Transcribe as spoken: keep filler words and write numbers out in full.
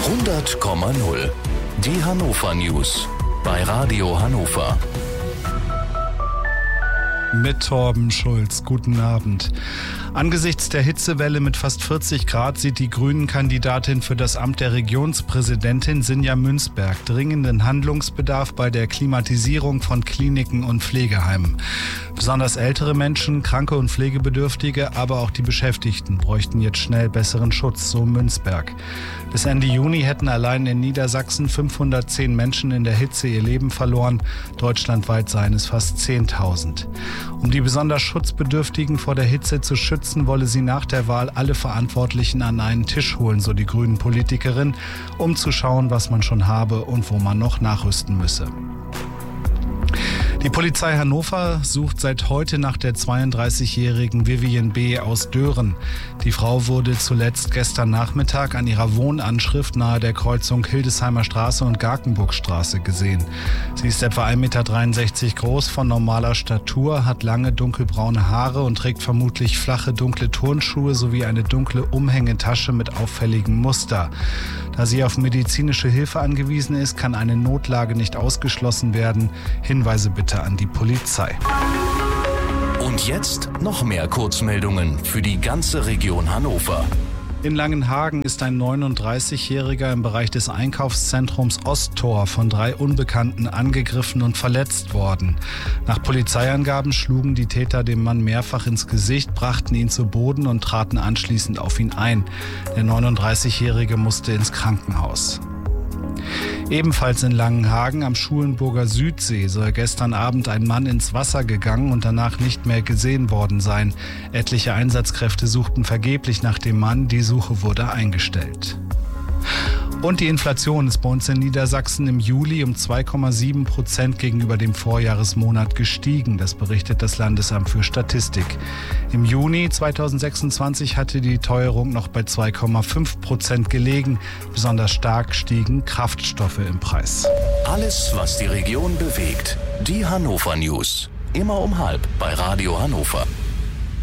hundert Komma null. Die Hannover News bei Radio Hannover. Mit Torben Schulz. Guten Abend. Angesichts der Hitzewelle mit fast vierzig Grad sieht die Grünen-Kandidatin für das Amt der Regionspräsidentin Sinja Münzberg dringenden Handlungsbedarf bei der Klimatisierung von Kliniken und Pflegeheimen. Besonders ältere Menschen, Kranke und Pflegebedürftige, aber auch die Beschäftigten bräuchten jetzt schnell besseren Schutz, so Münzberg. Bis Ende Juni hätten allein in Niedersachsen fünfhundertzehn Menschen in der Hitze ihr Leben verloren. Deutschlandweit seien es fast zehntausend. Um die besonders Schutzbedürftigen vor der Hitze zu schützen, wolle sie nach der Wahl alle Verantwortlichen an einen Tisch holen, so die Grünen-Politikerin, um zu schauen, was man schon habe und wo man noch nachrüsten müsse. Die Polizei Hannover sucht seit heute nach der zweiunddreißigjährigen Vivian B. aus Dören. Die Frau wurde zuletzt gestern Nachmittag an ihrer Wohnanschrift nahe der Kreuzung Hildesheimer Straße und Garkenburgstraße gesehen. Sie ist etwa ein Meter dreiundsechzig groß, von normaler Statur, hat lange dunkelbraune Haare und trägt vermutlich flache dunkle Turnschuhe sowie eine dunkle Umhängetasche mit auffälligem Muster. Da sie auf medizinische Hilfe angewiesen ist, kann eine Notlage nicht ausgeschlossen werden. Hinweise bitte an die Polizei. Und jetzt noch mehr Kurzmeldungen für die ganze Region Hannover. In Langenhagen ist ein neununddreißigjähriger im Bereich des Einkaufszentrums Osttor von drei Unbekannten angegriffen und verletzt worden. Nach Polizeiangaben schlugen die Täter dem Mann mehrfach ins Gesicht, brachten ihn zu Boden und traten anschließend auf ihn ein. Der neununddreißigjährige musste ins Krankenhaus. Ebenfalls in Langenhagen am Schulenburger Südsee soll gestern Abend ein Mann ins Wasser gegangen und danach nicht mehr gesehen worden sein. Etliche Einsatzkräfte suchten vergeblich nach dem Mann, die Suche wurde eingestellt. Und die Inflation ist bei uns in Niedersachsen im Juli um zwei Komma sieben Prozent gegenüber dem Vorjahresmonat gestiegen. Das berichtet das Landesamt für Statistik. Im Juni zweitausendsechsundzwanzig hatte die Teuerung noch bei zwei Komma fünf Prozent gelegen. Besonders stark stiegen Kraftstoffe im Preis. Alles, was die Region bewegt. Die Hannover News. Immer um halb bei Radio Hannover.